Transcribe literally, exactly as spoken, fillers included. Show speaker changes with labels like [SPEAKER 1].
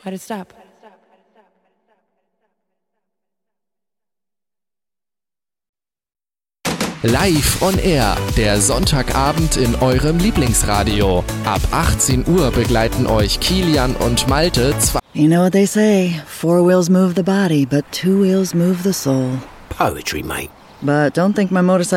[SPEAKER 1] How did it stop?
[SPEAKER 2] Live on Air, der Sonntagabend in eurem Lieblingsradio. Ab achtzehn Uhr begleiten euch Kilian und Malte.
[SPEAKER 3] You know what they say, four wheels move the body, but two wheels move the soul.
[SPEAKER 4] Poetry, mate.
[SPEAKER 3] But don't think my motorcycle